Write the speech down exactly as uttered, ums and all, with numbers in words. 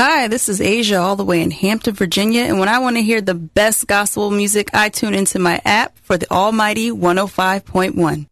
Hi, this is Asia all the way in Hampton, Virginia, and when I want to hear the best gospel music, I tune into my app for the Almighty one oh five point one.